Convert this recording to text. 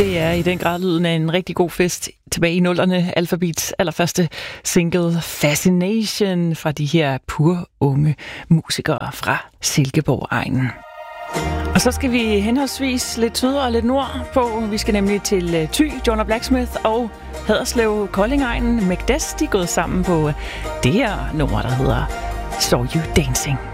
Det er i den grad lyden af en rigtig god fest tilbage i 00'erne. Alphabets allerførste single Fascination fra de her pur unge musikere fra Silkeborg-egnen. Og så skal vi henholdsvis lidt syd og lidt nord på. Vi skal nemlig til Thy, John Blacksmith og Haderslev, Kolding-egnen. Magdes, de er gået sammen på det her nummer, der hedder Saw You Dancing.